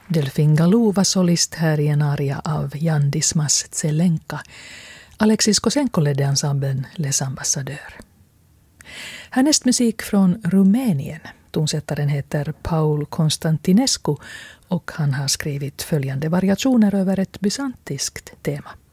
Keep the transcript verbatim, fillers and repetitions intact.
Delfin Galou var solist här i en aria av Jan Dismas Tselenka. Alexis Kosenko ledde ensemblen Les Ambassadeurs. Härnäst musik från Rumänien. Tonsättaren heter Paul Constantinescu och han har skrivit följande variationer över ett bysantiskt tema.